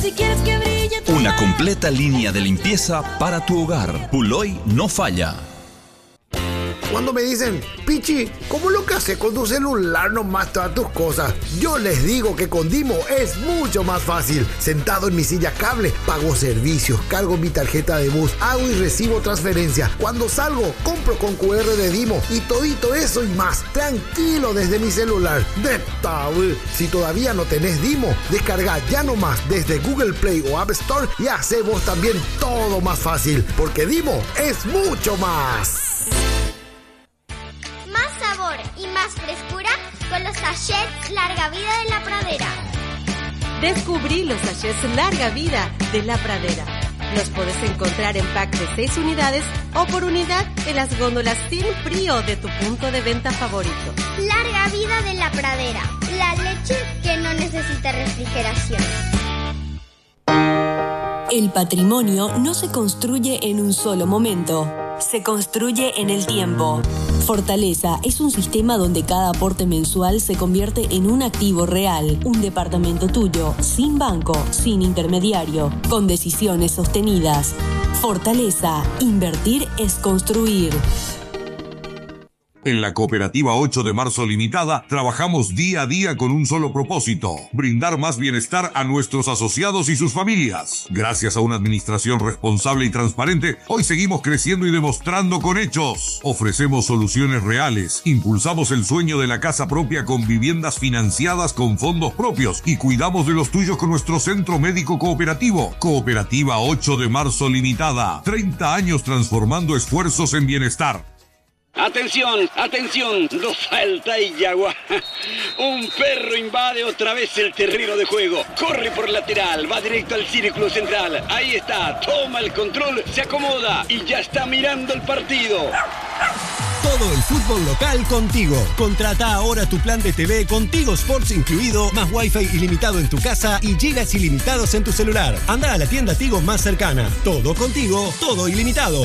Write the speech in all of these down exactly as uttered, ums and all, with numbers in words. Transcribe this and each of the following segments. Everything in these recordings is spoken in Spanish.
Si quieres que brille tu Una mar. completa línea de limpieza para tu hogar. Puloy no falla. Cuando me dicen, Pichi, ¿cómo lo que haces con tu celular nomás todas tus cosas? Yo les digo que con Dimo es mucho más fácil. Sentado en mi silla cable, pago servicios, cargo mi tarjeta de bus, hago y recibo transferencia. Cuando salgo, compro con cu erre de Dimo y todito eso y más. Tranquilo desde mi celular. De tabú. Si todavía no tenés Dimo, descarga ya nomás desde Google Play o App Store y hace vos también todo más fácil. Porque Dimo es mucho más. Y más frescura con los sachets Larga Vida de la Pradera. Descubrí los sachets Larga Vida de la Pradera. Los podés encontrar en pack de seis unidades o por unidad en las góndolas sin frío de tu punto de venta favorito. Larga Vida de la Pradera, la leche que no necesita refrigeración. El patrimonio no se construye en un solo momento, se construye en el tiempo. Fortaleza es un sistema donde cada aporte mensual se convierte en un activo real, un departamento tuyo, sin banco, sin intermediario, con decisiones sostenidas. Fortaleza, invertir es construir. En la Cooperativa ocho de marzo Limitada trabajamos día a día con un solo propósito: brindar más bienestar a nuestros asociados y sus familias. Gracias a una administración responsable y transparente, hoy seguimos creciendo y demostrando con hechos. Ofrecemos soluciones reales, impulsamos el sueño de la casa propia con viviendas financiadas con fondos propios y cuidamos de los tuyos con nuestro centro médico cooperativo. Cooperativa ocho de marzo Limitada, treinta años transformando esfuerzos en bienestar. Atención, atención, no falta y yagua. Un perro invade otra vez el terreno de juego. Corre por lateral, va directo al círculo central. Ahí está, toma el control, se acomoda y ya está mirando el partido. Todo el fútbol local contigo. Contrata ahora tu plan de T V con Tigo Sports incluido, más wifi ilimitado en tu casa y gigas ilimitados en tu celular. Anda a la tienda Tigo más cercana. Todo contigo, todo ilimitado.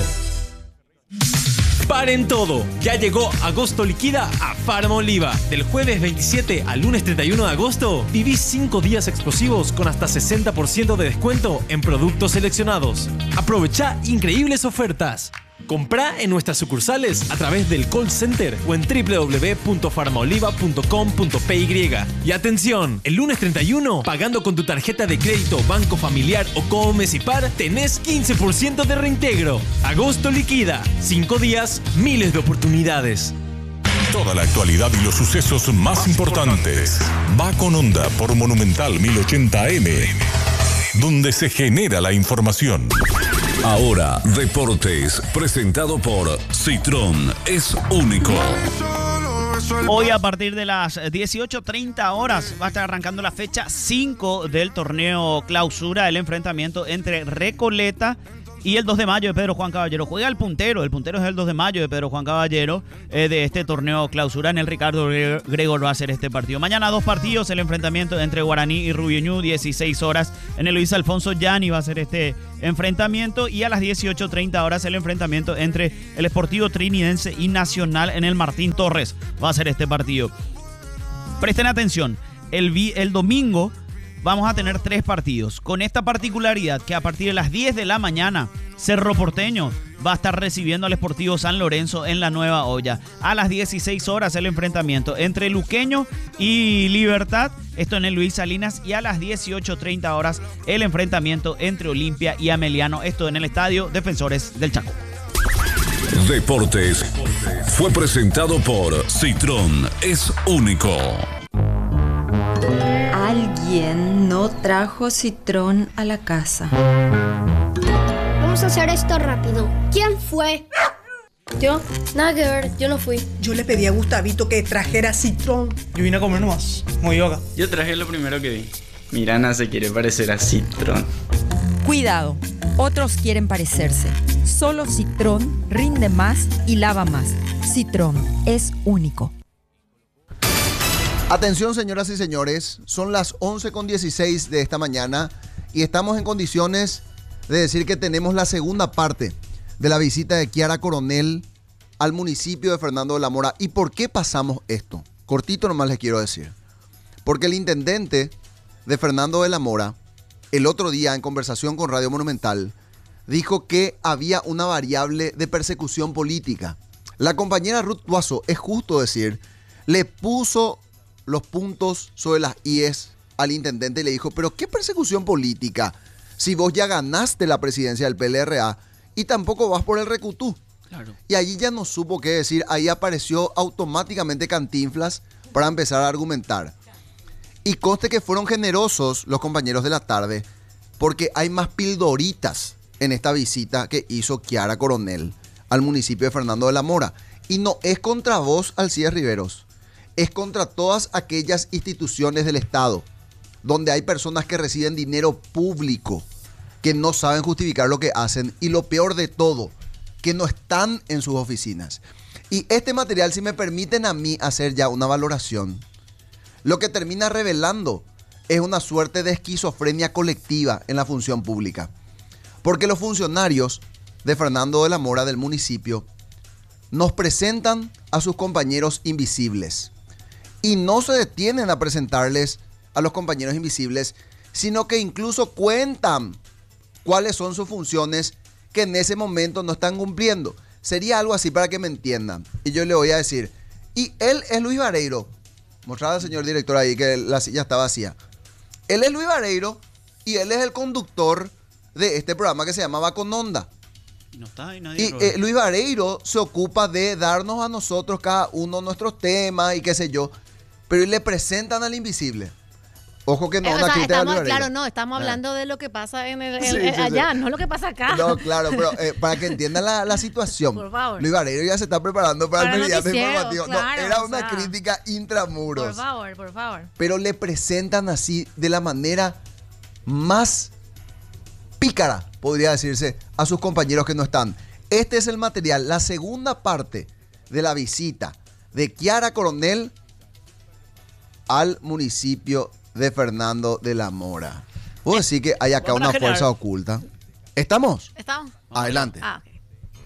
Paren todo, ya llegó Agosto Liquida a Farma Oliva. Del jueves veintisiete al lunes treinta y uno de agosto, viví cinco días explosivos con hasta sesenta por ciento de descuento en productos seleccionados. Aprovecha increíbles ofertas. Comprá en nuestras sucursales a través del call center o en doble u doble u doble u punto farmaoliva punto com punto p y. Y atención, el lunes treinta y uno, pagando con tu tarjeta de crédito Banco Familiar o Comes y Par, tenés quince por ciento de reintegro. Agosto Liquida. cinco días, miles de oportunidades. Toda la actualidad y los sucesos más importantes. Va con Onda por Monumental mil ochenta A M, donde se genera la información. Ahora, Deportes, presentado por Citroën, es único. Hoy a partir de las dieciocho treinta horas va a estar arrancando la fecha cinco del torneo Clausura, el enfrentamiento entre Recoleta y el dos de mayo de Pedro Juan Caballero. Juega el puntero, el puntero es el dos de mayo de Pedro Juan Caballero eh, de este torneo Clausura. En el Ricardo Gregor va a ser este partido. Mañana dos partidos, el enfrentamiento entre Guaraní y Rubioñú, dieciséis horas. En el Luis Alfonso Llani va a ser este enfrentamiento. Y a las dieciocho treinta horas el enfrentamiento entre el Sportivo Trinidense y Nacional en el Martín Torres. Va a ser este partido. Presten atención, el, vi- el domingo vamos a tener tres partidos, con esta particularidad que a partir de las diez de la mañana, Cerro Porteño va a estar recibiendo al Sportivo San Lorenzo en la Nueva Olla. A las dieciséis horas el enfrentamiento entre Luqueño y Libertad, esto en el Luis Salinas, y a las dieciocho treinta horas el enfrentamiento entre Olimpia y Ameliano, esto en el Estadio Defensores del Chaco. Deportes fue presentado por Citroën, es único. Alguien no trajo Citroën a la casa. Vamos a hacer esto rápido. ¿Quién fue? Yo, nada que ver, yo no fui. Yo le pedí a Gustavito que trajera Citroën. Yo vine a comer nomás, muy yoga. Yo traje lo primero que vi. Mirana se quiere parecer a Citroën. Cuidado, otros quieren parecerse. Solo Citroën rinde más y lava más. Citroën es único. Atención, señoras y señores, son las once con dieciséis de esta mañana y estamos en condiciones de decir que tenemos la segunda parte de la visita de Kiara Coronel al municipio de Fernando de la Mora. ¿Y por qué pasamos esto? Cortito nomás les quiero decir. Porque el intendente de Fernando de la Mora, el otro día en conversación con Radio Monumental, dijo que había una variable de persecución política. La compañera Ruth Tuazo, es justo decir, le puso los puntos sobre las íes al intendente y le dijo, pero ¿qué persecución política? Si vos ya ganaste la presidencia del P L R A y tampoco vas por el Recutú. Claro. Y allí ya no supo qué decir, ahí apareció automáticamente Cantinflas para empezar a argumentar. Y conste que fueron generosos los compañeros de la tarde, porque hay más pildoritas en esta visita que hizo Kiara Coronel al municipio de Fernando de la Mora. Y no es contra vos, Alcides Riveros, es contra todas aquellas instituciones del Estado donde hay personas que reciben dinero público, que no saben justificar lo que hacen y lo peor de todo, que no están en sus oficinas. Y este material, si me permiten a mí hacer ya una valoración, lo que termina revelando es una suerte de esquizofrenia colectiva en la función pública. Porque los funcionarios de Fernando de la Mora, del municipio, nos presentan a sus compañeros invisibles. Y no se detienen a presentarles a los compañeros invisibles, sino que incluso cuentan cuáles son sus funciones que en ese momento no están cumpliendo. Sería algo así para que me entiendan. Y yo le voy a decir, y él es Luis Vareiro. Mostraba al señor director ahí que la silla está vacía. Él es Luis Vareiro y él es el conductor de este programa que se llama Va con Onda. Y no está ahí nadie. Y eh, Luis Vareiro se ocupa de darnos a nosotros cada uno nuestros temas y qué sé yo. Pero le presentan al invisible. Ojo que no Eh, es o una sea, crítica a estamos, Luis Vareiro. claro, no, estamos Eh. hablando de lo que pasa en el, en- Sí, en- sí, allá, sí. no lo que pasa acá. No, claro, pero eh, para que entiendan la, la situación. Por favor. Luis Vareiro ya se está preparando para, Para el meridiano noticiero, informativo. claro, no, era o una sea. crítica intramuros. Por favor, por favor. Pero le presentan así de la manera más pícara, podría decirse, a sus compañeros que no están. Este es el material, la segunda parte de la visita de Kiara Coronel al municipio de Fernando de la Mora. Puedo decir que hay acá Vamos a una generar. fuerza oculta. ¿Estamos? ¿Estamos? Adelante. Ah, ok.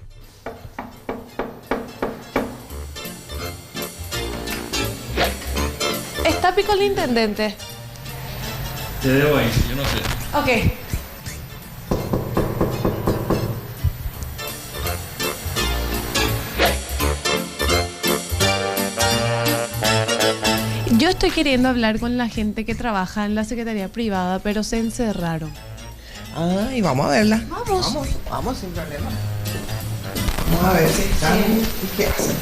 Está pico el intendente. Te debo ahí, yo no sé. Ok. Yo estoy queriendo hablar con la gente que trabaja en la Secretaría Privada, pero se encerraron. Ah, y vamos a verla. Vamos. Vamos, vamos sin problema. Vamos a ver si están y qué hacen.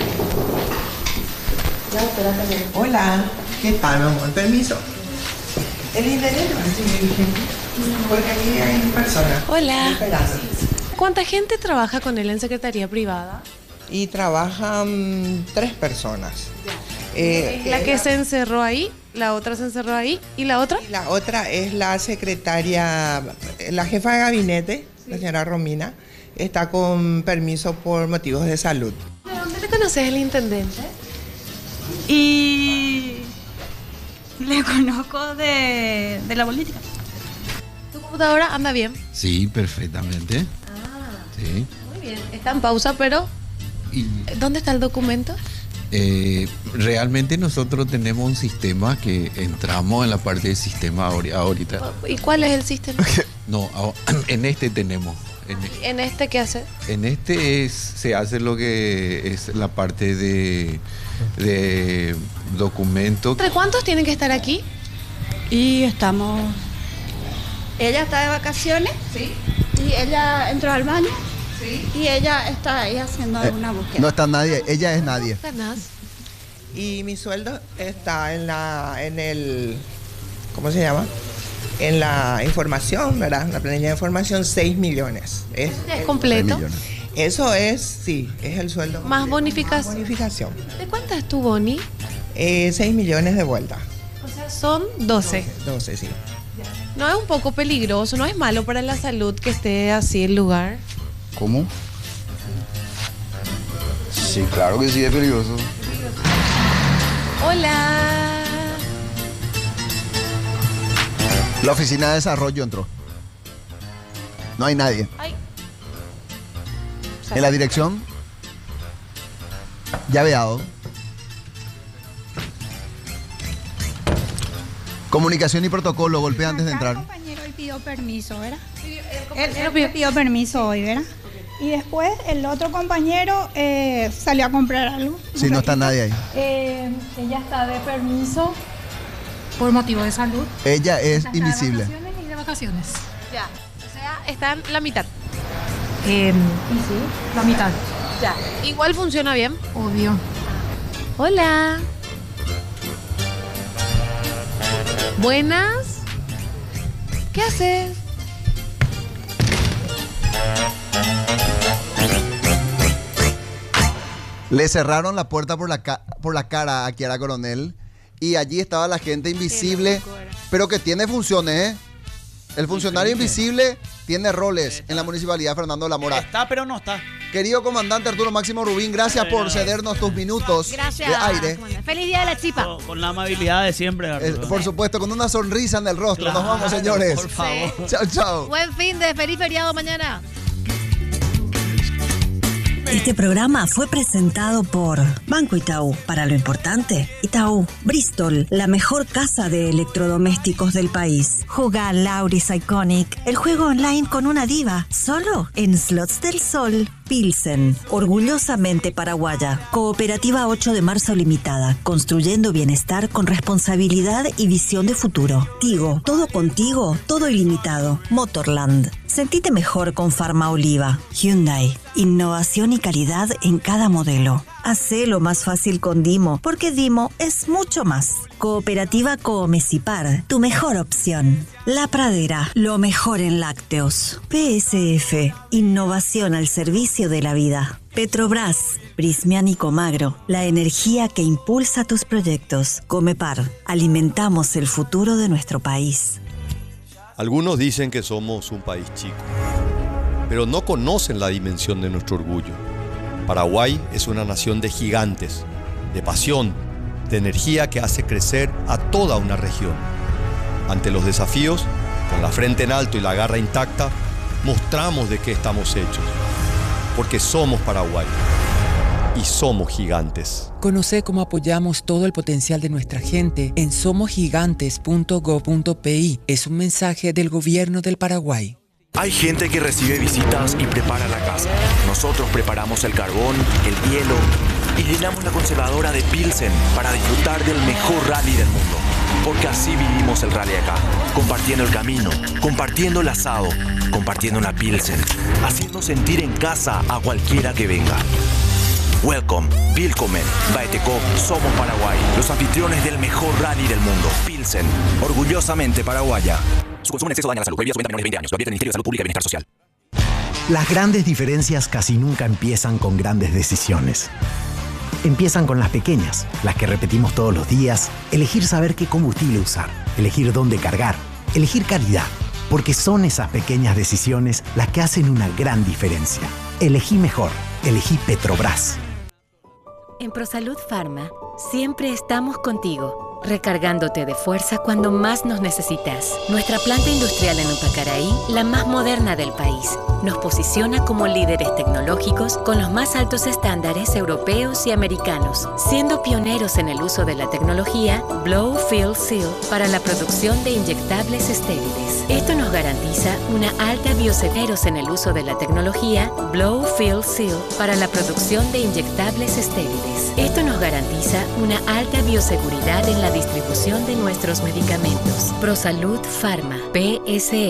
Ya, espérate. Hola, ¿qué tal, mi amor? Permiso. El intendente va a recibir gente. Porque aquí hay personas. Hola. Esperando. ¿Cuánta gente trabaja con él en Secretaría Privada? Y trabajan tres personas. Eh, La que ella- se encerró ahí, la otra se encerró ahí, ¿y la otra? y la otra es la secretaria, la jefa de gabinete, la señora Romina, está con permiso por motivos de salud. ¿De dónde le conoces el intendente? Y le conozco de, de la política. ¿Tu computadora anda bien? Sí, perfectamente. Ah, Sí. muy bien. Está en pausa, pero Y ¿dónde está el documento? eh, realmente nosotros tenemos un sistema que entramos en la parte del sistema ahori- ahorita. ¿Y cuál es el sistema? No, ahora- en este tenemos. En, ¿En este qué hace? en este es, se hace lo que es la parte de, de documento. ¿Entre cuántos tienen que estar aquí? Y estamos... Ella está de vacaciones. Sí. Y ella entró al baño. Sí. Y ella está ahí haciendo Eh, una búsqueda. no está nadie, ella es nadie. Y mi sueldo está en la, en el, ¿cómo se llama? En la información, ¿verdad? La planilla de información, seis millones. Es, ¿Es completo? Eso es, sí, es el sueldo. ¿Más bonificación? Bonificación. ¿De cuánto es tu boni? Eh, seis millones de vuelta. O sea, son doce. doce, sí. ¿No es un poco peligroso? ¿No es malo para la salud que esté así el lugar? ¿Cómo? Sí, claro que sí, es peligroso. Hola. La oficina de desarrollo entró. No hay nadie. Ay. En la dirección, llaveado. Comunicación y protocolo, golpea antes de entrar. Compañero, y pidió permiso, ¿verdad? Él, él me pidió permiso hoy, ¿verdad? Y después el otro compañero eh, salió a comprar algo. Sí, no está nadie ahí. Eh, ella está de permiso por motivo de salud. Ella es Está invisible. De vacaciones y de vacaciones. Ya, o sea, están la mitad. Eh, y sí, la mitad. Ya. Igual funciona bien. Obvio. Hola. Buenas. ¿Qué haces? Le cerraron la puerta por la, ca- por la cara a Kiara Coronel y allí estaba la gente invisible, pero que tiene funciones, ¿eh? El funcionario invisible tiene roles en la municipalidad, Fernando de la Mora. Está, pero no está. Querido comandante Arturo Máximo Rubín, gracias por cedernos tus minutos Gracias. de aire. Feliz día de la chipa. Con, con la amabilidad de siempre, Eh, Arturo. por supuesto, con una sonrisa en el rostro. Claro, Nos vamos, señores. por favor. Chao, chao. Buen fin de feliz feriado mañana. Este programa fue presentado por Banco Itaú. Para lo importante, Itaú. Bristol, la mejor casa de electrodomésticos del país. Juga Lauris Iconic, el juego online con una diva. Solo en Slots del Sol. Pilsen, orgullosamente paraguaya. Cooperativa ocho de marzo Limitada, construyendo bienestar con responsabilidad y visión de futuro. Tigo, todo contigo, todo ilimitado. Motorland, sentite mejor con Farma Oliva. Hyundai, innovación y calidad en cada modelo. Hacelo más fácil con Dimo, porque Dimo es mucho más. Cooperativa Coomecipar, tu mejor opción. La Pradera, lo mejor en lácteos. P S F, innovación al servicio de la vida. Petrobras, Prismian y Comagro, la energía que impulsa tus proyectos. Comepar, alimentamos el futuro de nuestro país. Algunos dicen que somos un país chico, pero no conocen la dimensión de nuestro orgullo. Paraguay es una nación de gigantes, de pasión, de energía que hace crecer a toda una región. Ante los desafíos, con la frente en alto y la garra intacta, mostramos de qué estamos hechos. Porque somos Paraguay y somos gigantes. Conoce cómo apoyamos todo el potencial de nuestra gente en somos gigantes punto gob punto pi. Es un mensaje del Gobierno del Paraguay. Hay gente que recibe visitas y prepara la casa. Nosotros preparamos el carbón, el hielo y llenamos la conservadora de Pilsen para disfrutar del mejor rally del mundo. Porque así vivimos el rally acá, compartiendo el camino, compartiendo el asado, compartiendo una Pilsen, haciendo sentir en casa a cualquiera que venga. Welcome, Willkommen, Baeteco, somos Paraguay, los anfitriones del mejor rally del mundo. Pilsen, orgullosamente paraguaya. Su consumo en exceso daña la salud. Prohibido su venta a menores de veinte años. Lo advierte el Ministerio de Salud Pública y Bienestar Social. Las grandes diferencias casi nunca empiezan con grandes decisiones. Empiezan con las pequeñas, las que repetimos todos los días. Elegir saber qué combustible usar, elegir dónde cargar, elegir calidad. Porque son esas pequeñas decisiones las que hacen una gran diferencia. Elegí mejor, elegí Petrobras. En ProSalud Pharma, siempre estamos contigo, recargándote de fuerza cuando más nos necesitas. Nuestra planta industrial en Upacaraí, la más moderna del país, nos posiciona como líderes tecnológicos con los más altos estándares europeos y americanos, siendo pioneros en el uso de la tecnología Blow Fill Seal para la producción de inyectables estériles. Esto nos garantiza una alta bioseguros en el uso de la tecnología Blow Fill Seal para la producción de inyectables estériles. Esto nos garantiza una alta bioseguridad en la distribución de nuestros medicamentos. ProSalud Pharma, P S